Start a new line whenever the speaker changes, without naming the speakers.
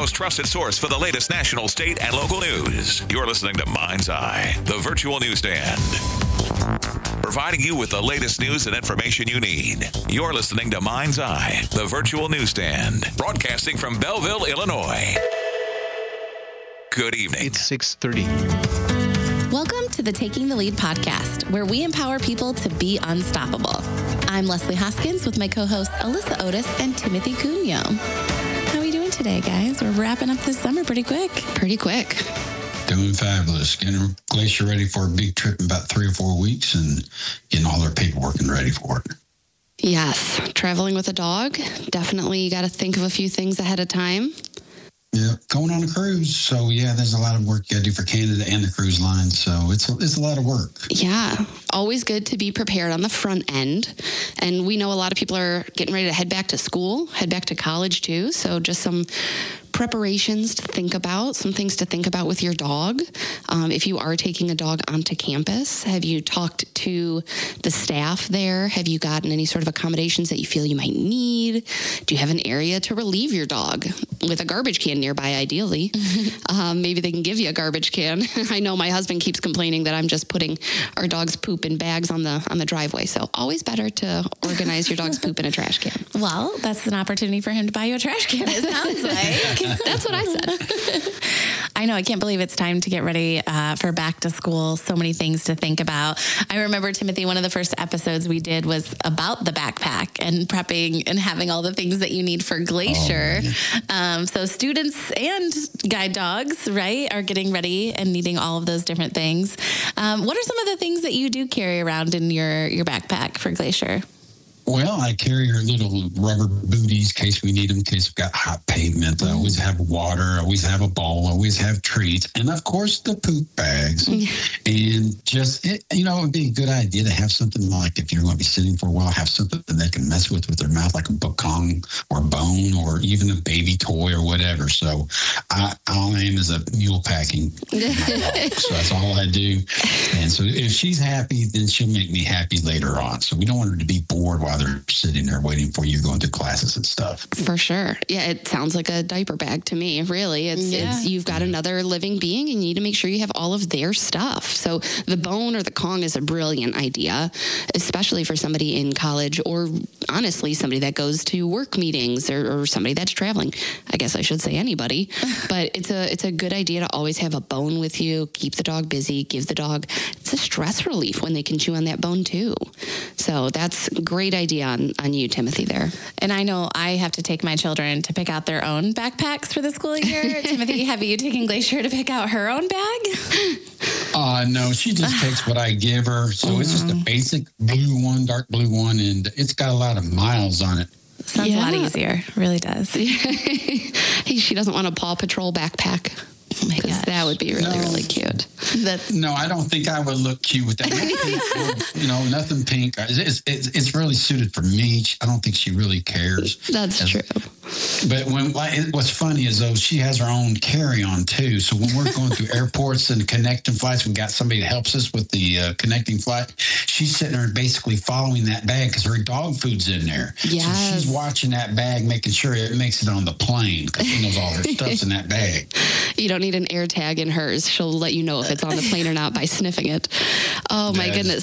most trusted source for the latest national, state, and local news. You're listening to Mind's Eye, the virtual newsstand. Providing you with the latest news and information you need. You're listening to Mind's Eye, the virtual newsstand. Broadcasting from Belleville, Illinois. Good evening.
It's 6:30.
Welcome to the Taking the Lead podcast, where we empower people to be unstoppable. I'm Leslie Hoskins with my co-hosts Alyssa Otis and Timothy Cunio. How are we doing today, guys? We're wrapping up this summer pretty quick.
Doing fabulous. Getting Glacier ready for a big trip in about 3 or 4 weeks and getting all their paperwork and ready for it.
Yes, traveling with a dog. Definitely you got to think of a few things ahead of time.
Yeah, going on a cruise. So, there's a lot of work you got to do for Canada and the cruise line. So, it's a lot of work.
Yeah, always good to be prepared on the front end. And we know a lot of people are getting ready to head back to school, head back to college too. So, just some preparations to think about, some things to think about with your dog. If you are taking a dog onto campus, have you talked to the staff there? Have you gotten any sort of accommodations that you feel you might need? Do you have an area to relieve your dog with a garbage can nearby, ideally? Maybe they can give you a garbage can. I know my husband keeps complaining that I'm just putting our dog's poop in bags on the driveway. So always better to organize your dog's poop in a trash can.
Well, that's an opportunity for him to buy you a trash can, it sounds like.
That's what I said.
I know. I can't believe it's time to get ready for back to school. So many things to think about. I remember, Timothy, one of the first episodes we did was about the backpack and prepping and having all the things that you need for Glacier. So students and guide dogs, right, are getting ready and needing all of those different things. What are some of the things that you do carry around in your backpack for Glacier?
Well, I carry her little rubber booties in case we need them, in case we've got hot pavement. I always have water, I always have a bowl, I always have treats, and of course the poop bags. And just, it would be a good idea to have something like, if you're going to be sitting for a while, have something that they can mess with their mouth, like a bokong or bone or even a baby toy or whatever. So all I am is a mule packing. So that's all I do. And so if she's happy, then she'll make me happy later on. So we don't want her to be bored while they're sitting there waiting for you going to classes and stuff.
For sure. Yeah, it sounds like a diaper bag to me, really. It's you've got another living being and you need to make sure you have all of their stuff. So the bone or the Kong is a brilliant idea, especially for somebody in college or honestly somebody that goes to work meetings or somebody that's traveling. I guess I should say anybody. But it's a good idea to always have a bone with you, keep the dog busy, give the dog, it's a stress relief when they can chew on that bone too. So that's a great idea on you, Timothy, there.
And I know I have to take my children to pick out their own backpacks for the school year. Timothy, have you taken Glacier to pick out her own bag?
No, she just takes what I give her. So it's just a basic blue one, dark blue one, and it's got a lot of miles on it.
Sounds a lot easier. It really does.
She doesn't want a Paw Patrol backpack.
Oh my gosh.
That would be really cute.
No, I don't think I would look cute with that. Nothing pink. It's really suited for me. I don't think she really cares.
That's true.
But what's funny is, though, she has her own carry-on, too. So when we're going through airports and connecting flights, we got somebody that helps us with the connecting flight. She's sitting there basically following that bag because her dog food's in there.
Yes.
So she's watching that bag, making sure it makes it on the plane because she knows all her stuff's in that bag.
You don't need an air tag in hers. She'll let you know if it's on the plane or not by sniffing it. Oh, my goodness.